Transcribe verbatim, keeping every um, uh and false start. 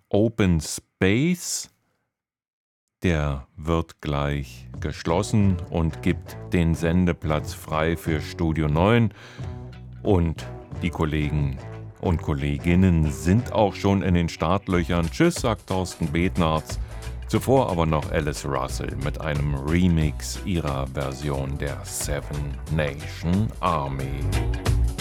Open Space. Der wird gleich geschlossen und gibt den Sendeplatz frei für Studio neun. Und die Kollegen und Kolleginnen sind auch schon in den Startlöchern. Tschüss, sagt Thorsten Betnarz. Zuvor aber noch Alice Russell mit einem Remix ihrer Version der Seven Nation Army.